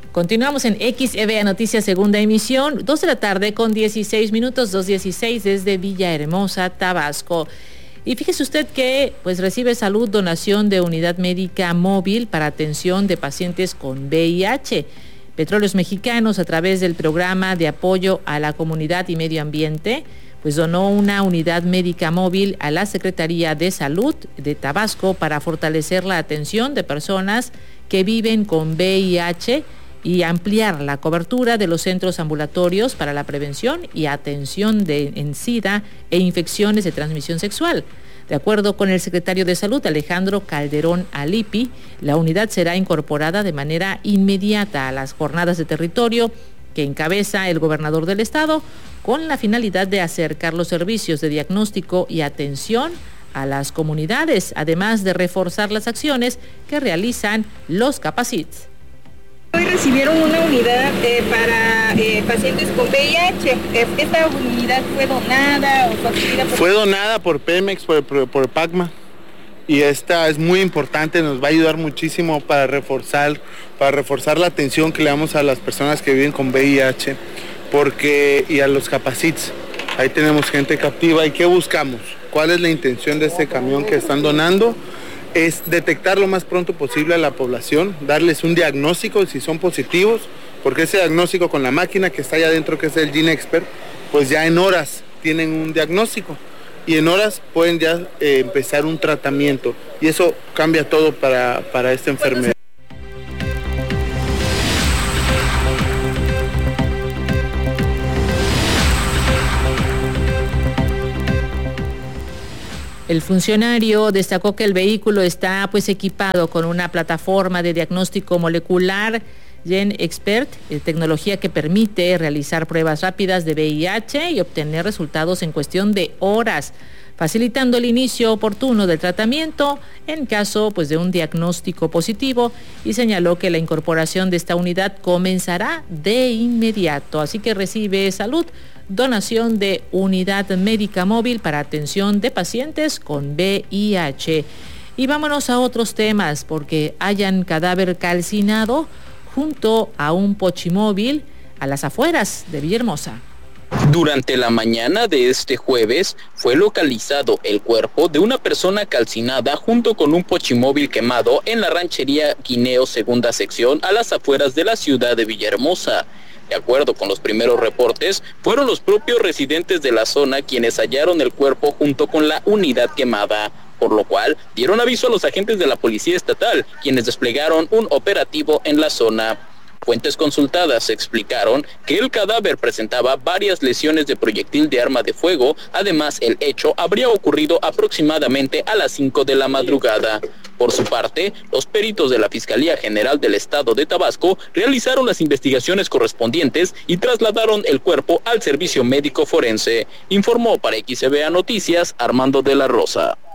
Continuamos en XEVA Noticias, segunda emisión, 2 de la tarde con 16 minutos, 2:16 desde Villahermosa, Tabasco. Y fíjese usted que pues recibe Salud donación de unidad médica móvil para atención de pacientes con VIH. Petróleos Mexicanos, a través del programa de apoyo a la comunidad y medio ambiente, pues donó una unidad médica móvil a la Secretaría de Salud de Tabasco para fortalecer la atención de personas que viven con VIH y ampliar la cobertura de los centros ambulatorios para la prevención y atención en SIDA e infecciones de transmisión sexual. De acuerdo con el secretario de Salud, Alejandro Calderón Alipi, la unidad será incorporada de manera inmediata a las jornadas de territorio que encabeza el gobernador del estado, con la finalidad de acercar los servicios de diagnóstico y atención a las comunidades, además de reforzar las acciones que realizan los Capacits. Hoy recibieron una unidad para pacientes con VIH. ¿Esta unidad fue donada o fue adquirida por...? Fue donada por Pemex, por PACMA, y esta es muy importante, nos va a ayudar muchísimo para reforzar la atención que le damos a las personas que viven con VIH, y a los Capacits. Ahí tenemos gente captiva. ¿Y qué buscamos? ¿Cuál es la intención de este camión que están donando? Es detectar lo más pronto posible a la población, darles un diagnóstico si son positivos, porque ese diagnóstico con la máquina que está allá adentro, que es el GeneXpert, pues ya en horas tienen un diagnóstico y en horas pueden ya empezar un tratamiento, y eso cambia todo para esta enfermedad. El funcionario destacó que el vehículo está pues equipado con una plataforma de diagnóstico molecular GeneXpert, tecnología que permite realizar pruebas rápidas de VIH y obtener resultados en cuestión de horas, facilitando el inicio oportuno del tratamiento en caso pues de un diagnóstico positivo, y señaló que la incorporación de esta unidad comenzará de inmediato. Así que recibe Salud donación de unidad médica móvil para atención de pacientes con VIH. Y vámonos a otros temas, porque hallan cadáver calcinado junto a un pochimóvil a las afueras de Villahermosa. Durante la mañana de este jueves fue localizado el cuerpo de una persona calcinada junto con un pochimóvil quemado en la ranchería Guineo Segunda Sección a las afueras de la ciudad de Villahermosa. De acuerdo con los primeros reportes, fueron los propios residentes de la zona quienes hallaron el cuerpo junto con la unidad quemada, por lo cual dieron aviso a los agentes de la Policía Estatal, quienes desplegaron un operativo en la zona. Fuentes consultadas explicaron que el cadáver presentaba varias lesiones de proyectil de arma de fuego. Además, el hecho habría ocurrido aproximadamente a las 5 de la madrugada. Por su parte, los peritos de la Fiscalía General del Estado de Tabasco realizaron las investigaciones correspondientes y trasladaron el cuerpo al servicio médico forense. Informó para XEVA Noticias Armando de la Rosa.